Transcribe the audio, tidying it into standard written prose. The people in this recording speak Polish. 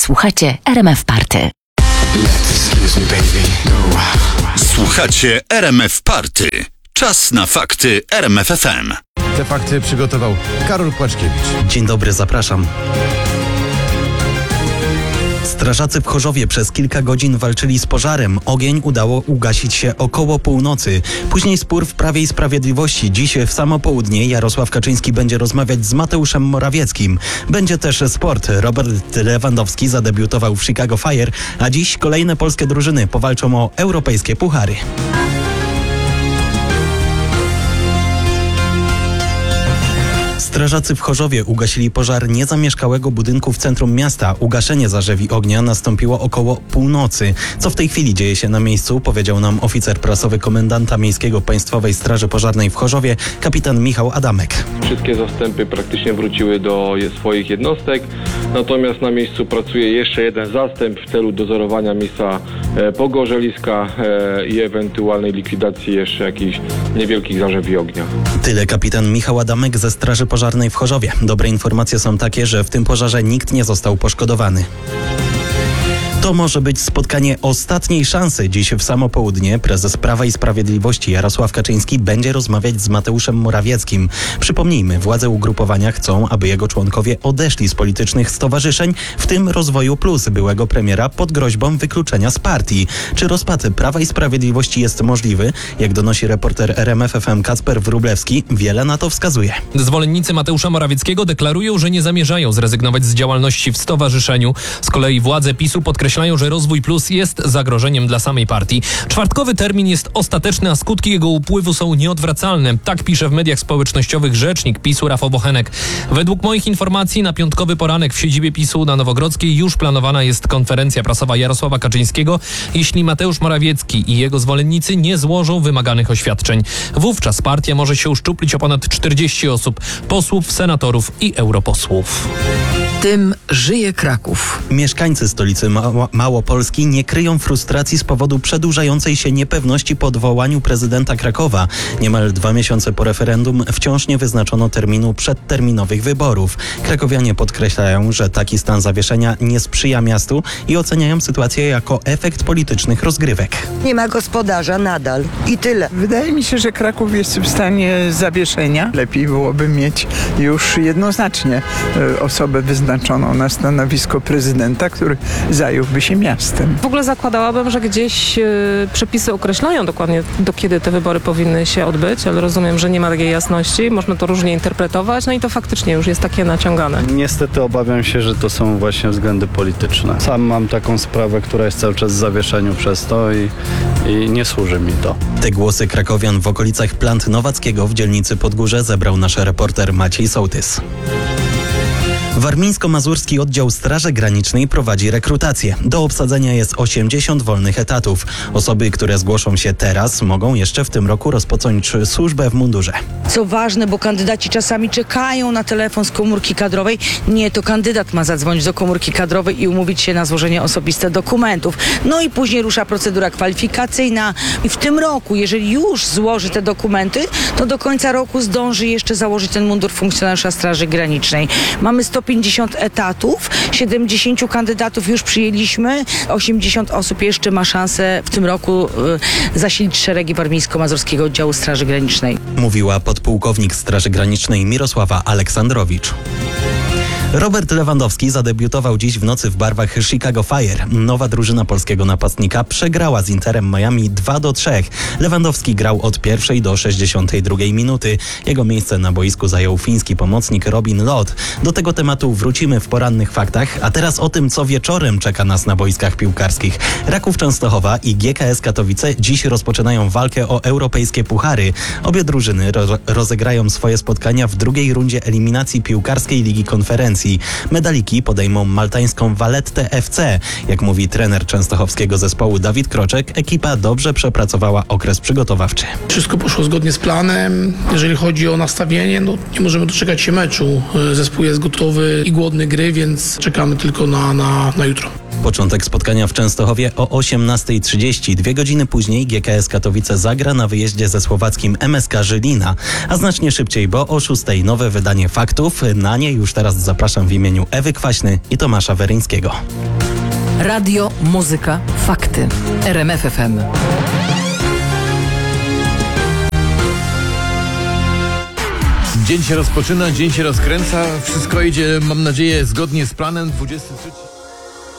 Słuchacie RMF Party. Słuchacie RMF Party. Czas na fakty RMF FM. Te fakty przygotował Karol Płaczkiewicz. Dzień dobry, zapraszam. Strażacy w Chorzowie przez kilka godzin walczyli z pożarem. Ogień udało ugasić się około północy. Później spór w Prawie i Sprawiedliwości. Dziś w samo południe Jarosław Kaczyński będzie rozmawiać z Mateuszem Morawieckim. Będzie też sport. Robert Lewandowski zadebiutował w Chicago Fire, a dziś kolejne polskie drużyny powalczą o europejskie puchary. Strażacy w Chorzowie ugasili pożar niezamieszkałego budynku w centrum miasta. Ugaszenie zarzewi ognia nastąpiło około północy. Co w tej chwili dzieje się na miejscu, powiedział nam oficer prasowy komendanta miejskiego Państwowej Straży Pożarnej w Chorzowie, kapitan Michał Adamek. Wszystkie zastępy praktycznie wróciły do swoich jednostek, natomiast na miejscu pracuje jeszcze jeden zastęp w celu dozorowania miejsca pogorzeliska i ewentualnej likwidacji jeszcze jakichś niewielkich zarzewi ognia. Tyle kapitan Michał Adamek ze Straży Pożarnej w Chorzowie. Dobre informacje są takie, że w tym pożarze nikt nie został poszkodowany. To może być spotkanie ostatniej szansy. Dziś w samo południe prezes Prawa i Sprawiedliwości Jarosław Kaczyński będzie rozmawiać z Mateuszem Morawieckim. Przypomnijmy, władze ugrupowania chcą, aby jego członkowie odeszli z politycznych stowarzyszeń, w tym Rozwoju Plus byłego premiera, pod groźbą wykluczenia z partii. Czy rozpad Prawa i Sprawiedliwości jest możliwy? Jak donosi reporter RMF FM Kacper Wróblewski, wiele na to wskazuje. Zwolennicy Mateusza Morawieckiego deklarują, że nie zamierzają zrezygnować z działalności w stowarzyszeniu. Z kolei władze PiS-u podkreślają, że Rozwój Plus jest zagrożeniem dla samej partii. Czwartkowy termin jest ostateczny, a skutki jego upływu są nieodwracalne. Tak pisze w mediach społecznościowych rzecznik PiS-u Rafał Bochenek. Według moich informacji na piątkowy poranek w siedzibie PiS-u na Nowogrodzkiej już planowana jest konferencja prasowa Jarosława Kaczyńskiego, jeśli Mateusz Morawiecki i jego zwolennicy nie złożą wymaganych oświadczeń. Wówczas partia może się uszczuplić o ponad 40 osób, posłów, senatorów i europosłów. Tym żyje Kraków. Mieszkańcy stolicy Małopolski nie kryją frustracji z powodu przedłużającej się niepewności po odwołaniu prezydenta Krakowa. Niemal 2 miesiące po referendum wciąż nie wyznaczono terminu przedterminowych wyborów. Krakowianie podkreślają, że taki stan zawieszenia nie sprzyja miastu i oceniają sytuację jako efekt politycznych rozgrywek. Nie ma gospodarza nadal i tyle. Wydaje mi się, że Kraków jest w stanie zawieszenia. Lepiej byłoby mieć już jednoznacznie osobę wyznaczoną na stanowisko prezydenta, który zająłby się miastem. W ogóle zakładałabym, że gdzieś przepisy określają dokładnie, do kiedy te wybory powinny się odbyć, ale rozumiem, że nie ma takiej jasności. Można to różnie interpretować, no i to faktycznie już jest takie naciągane. Niestety obawiam się, że to są właśnie względy polityczne. Sam mam taką sprawę, która jest cały czas w zawieszeniu przez to i nie służy mi to. Te głosy krakowian w okolicach Plant Nowackiego w dzielnicy Podgórze zebrał nasz reporter Maciej Sołtys. Warmińsko-Mazurski Oddział Straży Granicznej prowadzi rekrutację. Do obsadzenia jest 80 wolnych etatów. Osoby, które zgłoszą się teraz, mogą jeszcze w tym roku rozpocząć służbę w mundurze. Co ważne, bo kandydaci czasami czekają na telefon z komórki kadrowej. Nie, to kandydat ma zadzwonić do komórki kadrowej i umówić się na złożenie osobiste dokumentów. No i później rusza procedura kwalifikacyjna. I w tym roku, jeżeli już złoży te dokumenty, to do końca roku zdąży jeszcze założyć ten mundur funkcjonariusza Straży Granicznej. Mamy 150 etatów, 70 kandydatów już przyjęliśmy, 80 osób jeszcze ma szansę w tym roku zasilić szeregi Warmińsko-Mazurskiego Oddziału Straży Granicznej. Mówiła podpułkownik Straży Granicznej Mirosława Aleksandrowicz. Robert Lewandowski zadebiutował dziś w nocy w barwach Chicago Fire. Nowa drużyna polskiego napastnika przegrała z Interem Miami 2-3. Lewandowski grał od 1 do 62 minuty. Jego miejsce na boisku zajął fiński pomocnik Robin Lod. Do tego tematu wrócimy w porannych faktach, a teraz o tym, co wieczorem czeka nas na boiskach piłkarskich. Raków Częstochowa i GKS Katowice dziś rozpoczynają walkę o europejskie puchary. Obie drużyny rozegrają swoje spotkania w drugiej rundzie eliminacji piłkarskiej Ligi Konferencji. Medaliki podejmą maltańską Vallettę FC. Jak mówi trener częstochowskiego zespołu Dawid Kroczek, ekipa dobrze przepracowała okres przygotowawczy. Wszystko poszło zgodnie z planem. Jeżeli chodzi o nastawienie, no nie możemy doczekać się meczu. Zespół jest gotowy i głodny gry, więc czekamy tylko na jutro. Początek spotkania w Częstochowie o 18:30. 2 godziny później GKS Katowice zagra na wyjeździe ze słowackim MSK Żylina. A znacznie szybciej, bo o 6:00 nowe wydanie faktów. Na nie już teraz zapraszam w imieniu Ewy Kwaśny i Tomasza Weryńskiego. Radio, muzyka, fakty. RMF FM. Dzień się rozpoczyna, dzień się rozkręca. Wszystko idzie, mam nadzieję, zgodnie z planem. 23...